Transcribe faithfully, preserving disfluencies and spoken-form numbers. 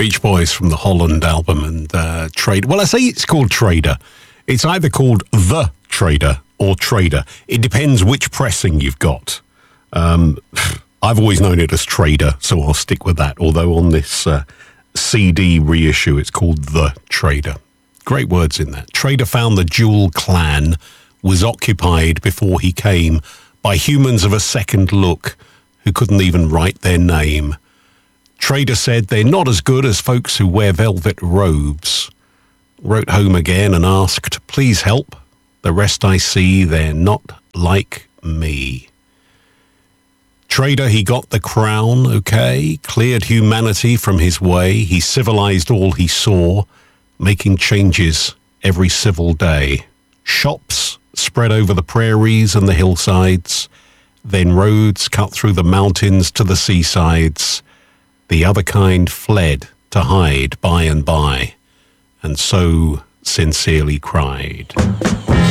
Beach Boys from the Holland album and uh, Trade. Well, I say it's called Trader. It's either called The Trader or Trader. It depends which pressing you've got. Um, I've always known it as Trader, so I'll stick with that. Although on this uh, C D reissue, it's called The Trader. Great words in that. Trader found the Jewel clan was occupied before he came by humans of a second look who couldn't even write their name. Trader said they're not as good as folks who wear velvet robes. Wrote home again and asked, please help. The rest I see, they're not like me. Trader, he got the crown, okay, cleared humanity from his way. He civilized all he saw, making changes every civil day. Shops spread over the prairies and the hillsides, then roads cut through the mountains to the seasides. The other kind fled to hide by and by, and so sincerely cried.